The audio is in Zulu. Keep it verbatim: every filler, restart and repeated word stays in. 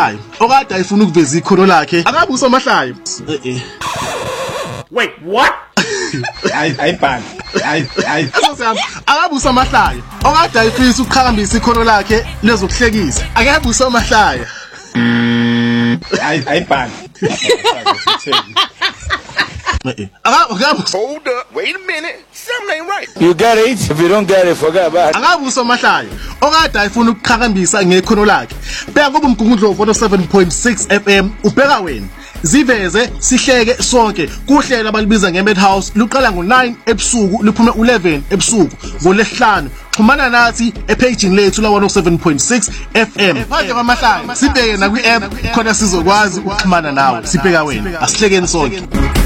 okade ayifuna ukuveza ikhono lakhe akabe usomahlaya. Wait, what? Hayi ayibhani. Hayi hayi. Akabe usomahlaya okade ayifisa ukuqhakambisa ikhono lakhe lezokuhlekisa akabe usomahlaya. Hayi ayibhani. Hold up, wait a minute. Something ain't right. You get it? If you don't get it, forget about it. Akabe usomahlaya okade ayifuna ukuqhakambisa ngekhono lakhe. Bheka kuba umgungundlovu one oh seven point six F M ubheka wena. Ziveze sihleke sonke kuhlela abalibiza ngeMadhouse luqala ngo nine ebusuku luphume eleven ebusuku ngolesihlanu. Xhumana nathi epaging lethu la one oh seven point six F M. Manje kwamahlaya sibheke na kwi app khona sizokwazi ukuxhumana nawe. Sibheka wena asihlekeni sonke.